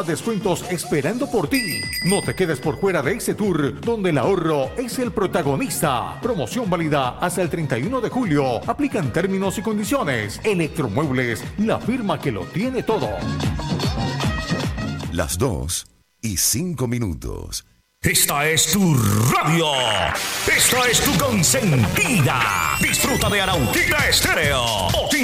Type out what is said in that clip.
Descuentos esperando por ti. No te quedes por fuera de este tour, donde el ahorro es el protagonista. Promoción válida hasta el 31 de julio. Aplican términos y condiciones. Electromuebles, la firma que lo tiene todo. Las 2:05. Esta es tu radio. Esta es tu consentida. Disfruta de Arauquita Estéreo.